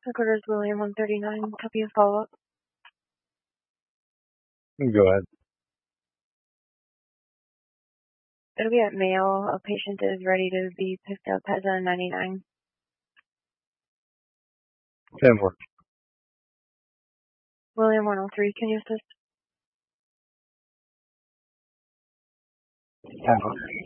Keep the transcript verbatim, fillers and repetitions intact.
Headquarters William one thirty-nine. Copy of follow-up. Go ahead. It'll be at Mayo. A patient is ready to be picked up at zone ninety-nine. ten four. William one oh three, can you assist? ten four.